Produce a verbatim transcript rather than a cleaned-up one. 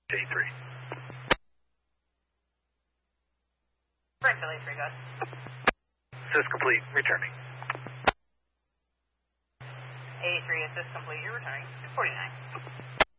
eighty-three. Brentville eighty-three, go ahead. Assist complete, returning. eighty-three, assist complete, you're returning. two forty-nine.